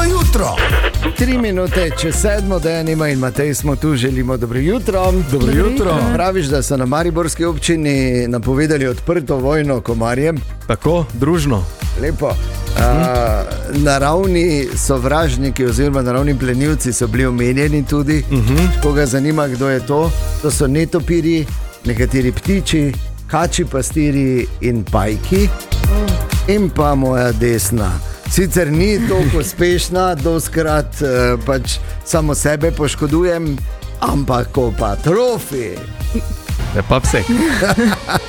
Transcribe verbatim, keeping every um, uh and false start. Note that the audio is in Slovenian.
jutro. Tri minute čez sedmo, Dejanima in Matej smo tu, želimo dobro jutro. Dobro jutro. Praviš, da so na mariborski občini napovedali odprto vojno komarjem. Tako, družno. Lepo. Uh, naravni sovražniki oziroma naravni plenilci so bili omenjeni tudi. Uh-huh. Koga zanima, kdo je to? To so netopiri, nekateri ptiči, kači pastiri in pajki. In pa moja desna. Sicer ni toliko uspešna, doskrat uh, pač samo sebe poškodujem, ampak ko pa trofi. Je pa vse.